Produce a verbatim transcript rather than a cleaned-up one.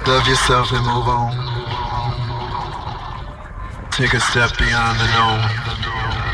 Love yourself and move on. Take a step beyond the known.